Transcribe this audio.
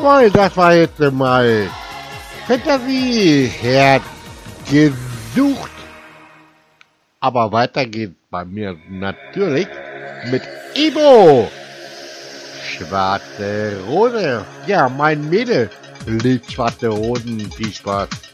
Jawohl, das war jetzt mal Fantasie-Herd gesucht. Aber weiter geht's bei mir natürlich mit Ibo. Schwarze Rose. Ja, mein Mädel liebt schwarze Rosen. Viel Spaß.